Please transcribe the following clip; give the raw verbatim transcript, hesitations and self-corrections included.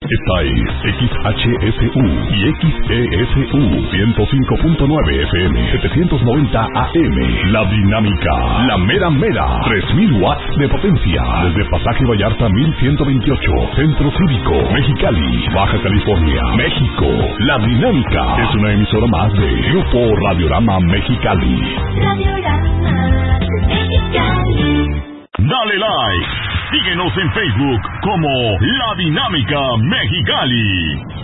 Esta es X H S U y X E S U ciento cinco punto nueve F M, setecientos noventa A M. La Dinámica, la mera mera, tres mil watts de potencia. Desde Pasaje Vallarta mil ciento veintiocho, Centro Cívico, Mexicali, Baja California, México. La Dinámica es una emisora más de Grupo Radiorama Mexicali. Radiorama Mexicali. Dale like. Síguenos en Facebook como La Dinámica Mexicali.